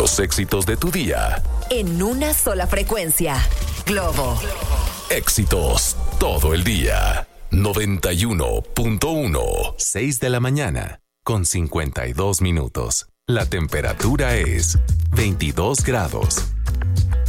Los éxitos de tu día. En una sola frecuencia. Globo. Éxitos todo el día. 91.1. 6 de la mañana, con 52 minutos. La temperatura es 22 grados.